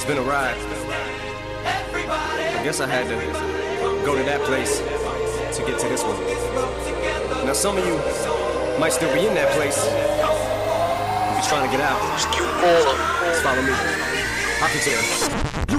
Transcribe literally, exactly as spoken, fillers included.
been a ride. I guess I had to go to that place to get to this one. Now some of you might still be in that place. If you're trying to get out, just follow me. I'll get you there.